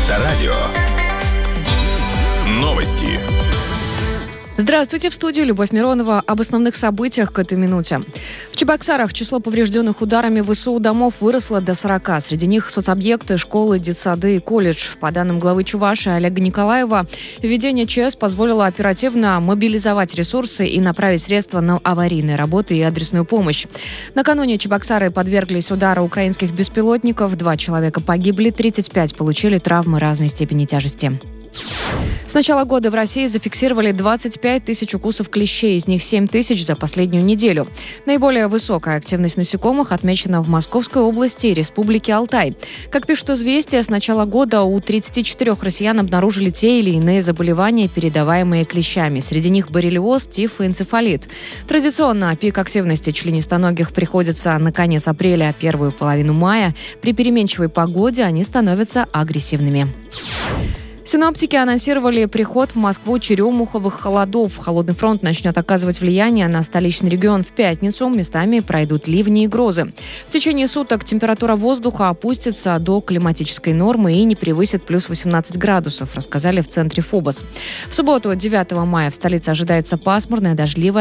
Авторадио. Новости. Здравствуйте, в студии Любовь Миронова. Об основных событиях к этой минуте. В Чебоксарах число поврежденных ударами ВСУ домов выросло до 40. Среди них соцобъекты, школы, детсады и колледж. По данным главы Чувашии Олега Николаева, введение ЧС позволило оперативно мобилизовать ресурсы и направить средства на аварийные работы и адресную помощь. Накануне Чебоксары подверглись удару украинских беспилотников. 2 человека погибли, 35 получили травмы разной степени тяжести. С начала года в России зафиксировали 25 тысяч укусов клещей, из них 7 тысяч за последнюю неделю. Наиболее высокая активность насекомых отмечена в Московской области и Республике Алтай. Как пишут «Известия», с начала года у 34 россиян обнаружили те или иные заболевания, передаваемые клещами. Среди них боррелиоз, тиф и энцефалит. Традиционно пик активности членистоногих приходится на конец апреля, первую половину мая. При переменчивой погоде они становятся агрессивными. Синоптики анонсировали приход в Москву черемуховых холодов. Холодный фронт начнет оказывать влияние на столичный регион в пятницу. Местами пройдут ливни и грозы. В течение суток температура воздуха опустится до климатической нормы и не превысит плюс 18 градусов, рассказали в центре ФОБОС. В субботу, 9 мая, в столице ожидается пасмурная, дождливая